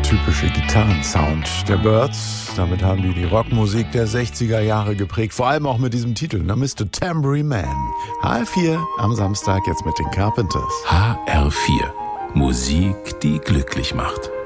typische Gitarrensound der Byrds. Damit haben die Rockmusik der 60er Jahre geprägt, vor allem auch mit diesem Titel, Mr. Tambourine Man. HR4 am Samstag jetzt mit den Carpenters. HR4, Musik, die glücklich macht.